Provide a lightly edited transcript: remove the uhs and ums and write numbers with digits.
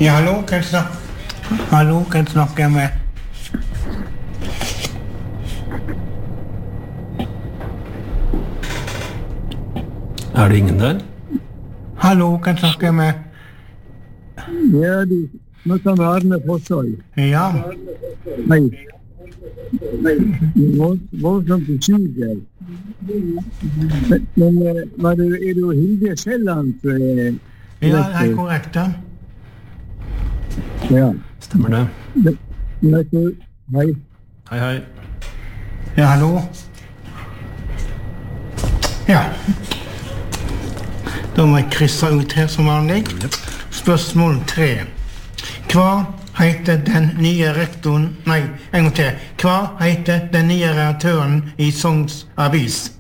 Ja, hallo, kan jeg snakke? Hallo, kan jeg snakke med? Det ingen der? Hallo, kan jeg snakke med? Ja, du snakker med Arne Fossøy. Ja. Nei. Voldsomt usikker. Men er du Hilde Skjelland? Ja, det er korrekt, ja. Ja. Stemmer det. Hei. Hei. Ja, hallo. Ja. Da må jeg krysse ut her som vanlig. Spørsmål 3. Hva heter den nye rektoren... Nei, en gang til. Hva heter den nye redaktøren i Sogns Avis?